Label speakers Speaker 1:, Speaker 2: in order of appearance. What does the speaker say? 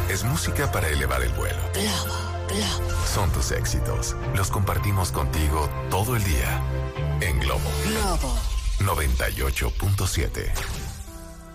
Speaker 1: Es música para elevar el vuelo. Son tus éxitos. Los compartimos contigo todo el día. En Globo. 98.7.